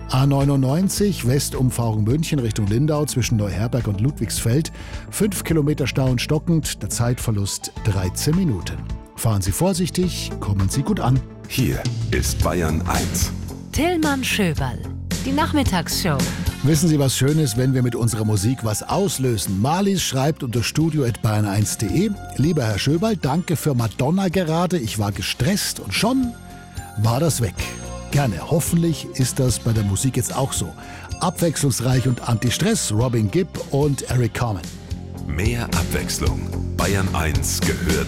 A99 Westumfahrung München Richtung Lindau zwischen Neuherberg und Ludwigsfeld. 5 Kilometer Stau und stockend, der Zeitverlust 13 Minuten. Fahren Sie vorsichtig, kommen Sie gut an. Hier ist Bayern 1. Tillmann Schöberl, die Nachmittagsshow. Wissen Sie, was schön ist, wenn wir mit unserer Musik was auslösen? Marlies schreibt unter studio@bayern1.de: Lieber Herr Schöberl, danke für Madonna gerade. Ich war gestresst und schon war das weg. Gerne. Hoffentlich ist das bei der Musik jetzt auch so. Abwechslungsreich und Anti-Stress, Robin Gibb und Eric Carmen. Mehr Abwechslung. Bayern 1 gehört